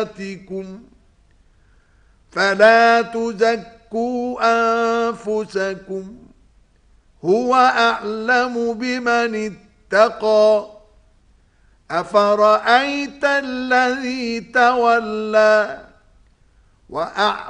فلا تزكوا أنفسكم هو أعلم بمن اتقى أفرأيت الذي تولى